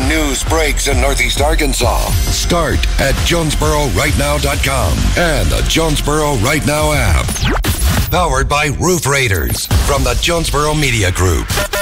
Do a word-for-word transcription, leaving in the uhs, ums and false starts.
news breaks in Northeast Arkansas, start at Jonesboro Right Now dot com and the Jonesboro Right Now app. Powered by Roof Raiders from the Jonesboro Media Group.